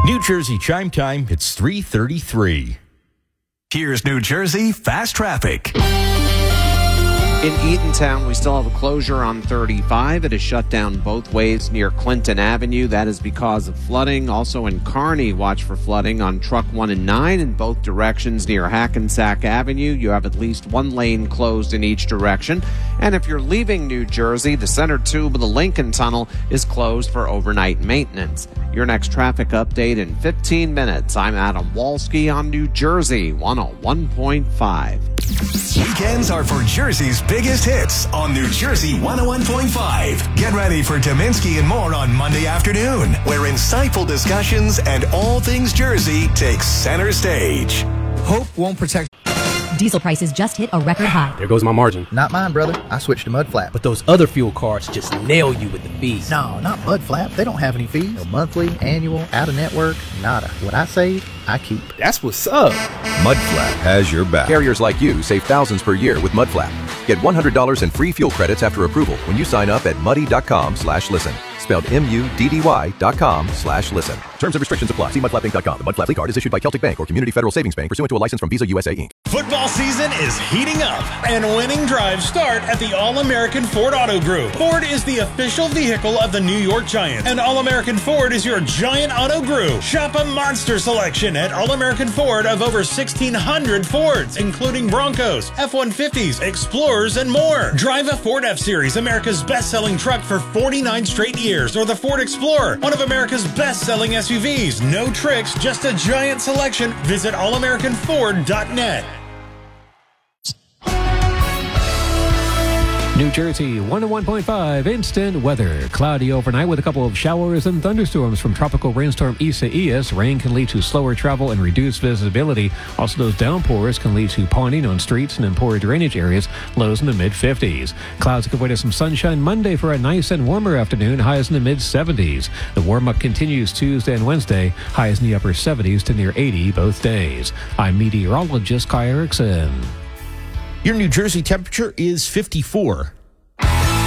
New Jersey Chime Time, it's 3:33. Here's New Jersey Fast Traffic. In Eatontown, we still have a closure on 35. It is shut down both ways near Clinton Avenue. That is because of flooding. Also in Kearney, watch for flooding on Truck 1 and 9 in both directions near Hackensack Avenue. You have at least one lane closed in each direction. And if you're leaving New Jersey, the center tube of the Lincoln Tunnel is closed for overnight maintenance. Your next traffic update in 15 minutes. I'm Adam Walski on New Jersey 101.5. Weekends are for Jersey's biggest hits on New Jersey 101.5. Get ready for Dominski and more on Monday afternoon, where insightful discussions and all things Jersey take center stage. Hope won't protect. Diesel prices just hit a record high. There goes my margin. Not mine, brother. I switched to Mudflap. But those other fuel cards just nail you with the fees. No, not Mudflap. They don't have any fees. No monthly, annual, out-of-network, nada. What I save, I keep. That's what's up. Mudflap has your back. Carriers like you save thousands per year with Mudflap. Get $100 in free fuel credits after approval when you sign up at muddy.com/listen. Spelled MUDDY.com/listen. Terms and restrictions apply. See mudflappinc.com. The Mudflap Fleet Card is issued by Celtic Bank or Community Federal Savings Bank pursuant to a license from Visa USA Inc. Football season is heating up, and winning drives start at the All-American Ford Auto Group. Ford is the official vehicle of the New York Giants, and All-American Ford is your giant auto group. Shop a monster selection at All-American Ford of over 1,600 Fords, including Broncos, F-150s, Explorers, and more. Drive a Ford F-Series, America's best-selling truck for 49 straight years, or the Ford Explorer, one of America's best-selling SUVs. No tricks, just a giant selection. Visit allamericanford.net. New Jersey 101.5 instant weather. Cloudy overnight with a couple of showers and thunderstorms from tropical rainstorm Isaias. Rain can lead to slower travel and reduced visibility. Also, those downpours can lead to ponding on streets and in poor drainage areas. Lows in the mid-50s. Clouds give way to some sunshine Monday for a nice and warmer afternoon. Highs in the mid-70s. The warm-up continues Tuesday and Wednesday. Highs in the upper 70s to near 80 both days. I'm meteorologist Kai Erickson. Your New Jersey temperature is 54.